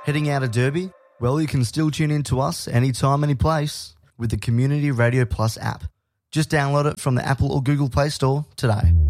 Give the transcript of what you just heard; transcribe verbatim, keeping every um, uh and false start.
Heading out of Derby? Well, you can still tune in to us anytime, any place with the Community Radio Plus app. Just download it from the Apple or Google Play Store today.